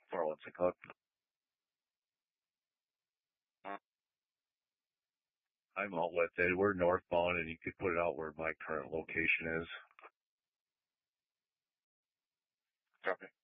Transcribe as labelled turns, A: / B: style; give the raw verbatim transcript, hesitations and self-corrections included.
A: for what's it called? I'm outlet that we're northbound, and you could put it out where my current location is.
B: Okay.